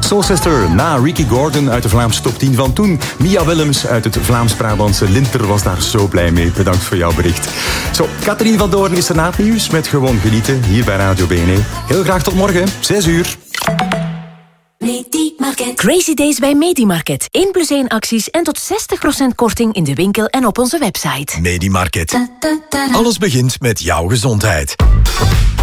Soul Sister na Ricky Gordon uit de Vlaamse top 10 van toen. Mia Willems uit het Vlaams-Brabantse Linter was daar zo blij mee. Bedankt voor jouw bericht. Zo, Catherine van Doorn is er na het nieuws met Gewoon Genieten hier bij Radio BNE. Heel graag tot morgen, 6 uur. Medimarket. Crazy Days bij Medimarket. 1+1 acties en tot 60% korting in de winkel en op onze website. Medimarket. Alles begint met jouw gezondheid.